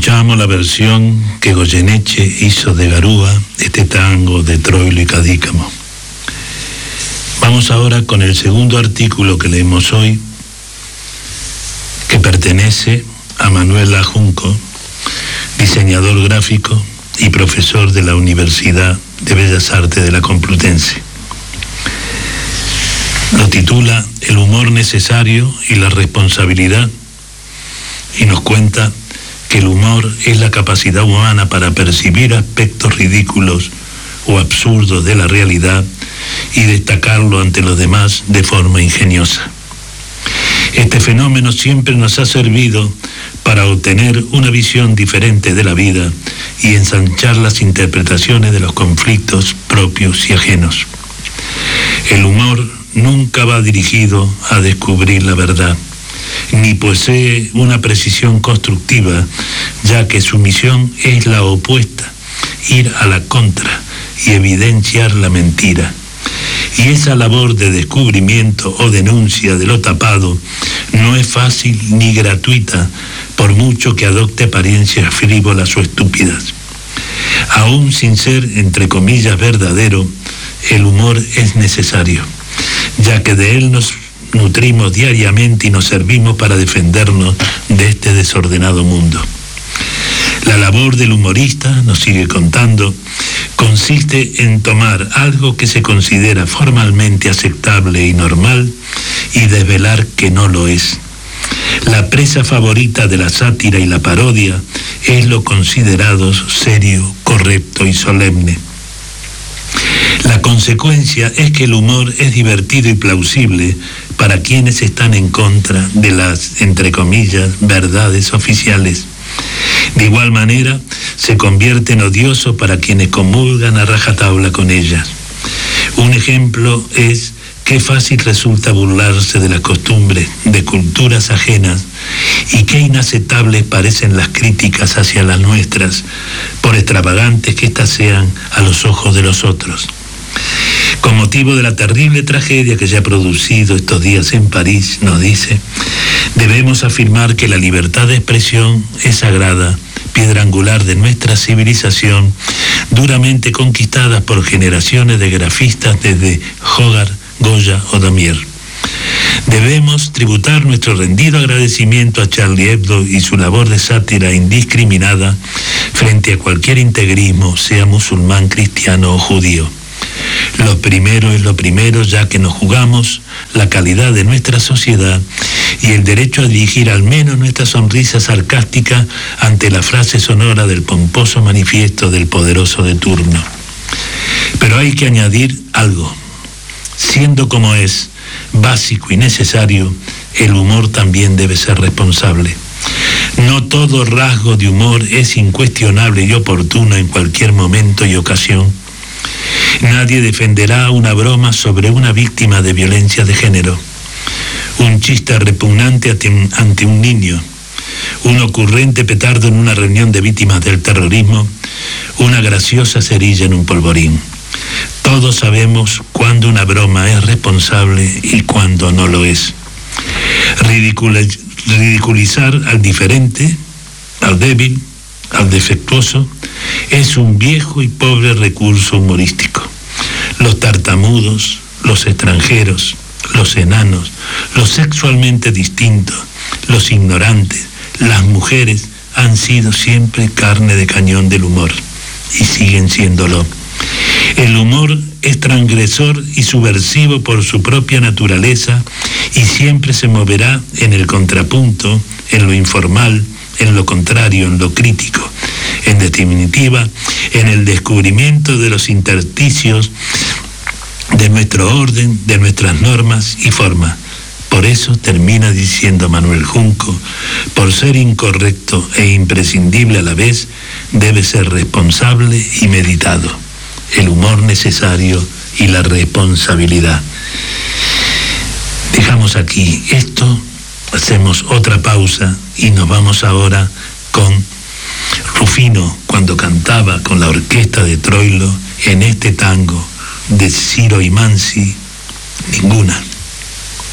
Escuchamos la versión que Goyeneche hizo de Garúa, este tango de Troilo y Cadícamo. Vamos ahora con el segundo artículo que leemos hoy, que pertenece a Manuel Junco, diseñador gráfico y profesor de la Universidad de Bellas Artes de la Complutense. Lo titula El humor necesario y la responsabilidad, y nos cuenta que el humor es la capacidad humana para percibir aspectos ridículos o absurdos de la realidad y destacarlo ante los demás de forma ingeniosa. Este fenómeno siempre nos ha servido para obtener una visión diferente de la vida y ensanchar las interpretaciones de los conflictos propios y ajenos. El humor nunca va dirigido a descubrir la verdad, ni posee una precisión constructiva, ya que su misión es la opuesta, ir a la contra y evidenciar la mentira. Y esa labor de descubrimiento o denuncia de lo tapado no es fácil ni gratuita, por mucho que adopte apariencias frívolas o estúpidas. Aún sin ser, entre comillas, verdadero, el humor es necesario, ya que de él nos nutrimos diariamente y nos servimos para defendernos de este desordenado mundo. La labor del humorista, nos sigue contando, consiste en tomar algo que se considera formalmente aceptable y normal y desvelar que no lo es. La presa favorita de la sátira y la parodia es lo considerado serio, correcto y solemne. La consecuencia es que el humor es divertido y plausible para quienes están en contra de las, entre comillas, verdades oficiales. De igual manera, se convierte en odioso para quienes comulgan a rajatabla con ellas. Un ejemplo es qué fácil resulta burlarse de las costumbres de culturas ajenas y qué inaceptables parecen las críticas hacia las nuestras, por extravagantes que éstas sean a los ojos de los otros. Con motivo de la terrible tragedia que se ha producido estos días en París, nos dice, debemos afirmar que la libertad de expresión es sagrada, piedra angular de nuestra civilización, duramente conquistada por generaciones de grafistas desde Hogarth, Goya o Damier. Debemos tributar nuestro rendido agradecimiento a Charlie Hebdo y su labor de sátira indiscriminada frente a cualquier integrismo, sea musulmán, cristiano o judío. Lo primero es lo primero, ya que nos jugamos la calidad de nuestra sociedad y el derecho a dirigir al menos nuestra sonrisa sarcástica ante la frase sonora del pomposo manifiesto del poderoso de turno. Pero hay que añadir algo. Siendo como es básico y necesario, el humor también debe ser responsable. No todo rasgo de humor es incuestionable y oportuno en cualquier momento y ocasión. Nadie defenderá una broma sobre una víctima de violencia de género, un chiste repugnante ante un niño, un ocurrente petardo en una reunión de víctimas del terrorismo, una graciosa cerilla en un polvorín. Todos sabemos cuándo una broma es responsable y cuándo no lo es. Ridiculizar al diferente, al débil, al defectuoso, es un viejo y pobre recurso humorístico. Los tartamudos, los extranjeros, los enanos, los sexualmente distintos, los ignorantes, las mujeres han sido siempre carne de cañón del humor y siguen siéndolo. El humor es transgresor y subversivo por su propia naturaleza y siempre se moverá en el contrapunto, en lo informal, en lo contrario, en lo crítico. En definitiva, en el descubrimiento de los intersticios de nuestro orden, de nuestras normas y formas. Por eso termina diciendo Manuel Junco, por ser incorrecto e imprescindible a la vez, debe ser responsable y meditado. El humor necesario y la responsabilidad. Dejamos aquí esto, hacemos otra pausa y nos vamos ahora con Rufino, cuando cantaba con la orquesta de Troilo en este tango de Ciro y Mansi, Ninguna.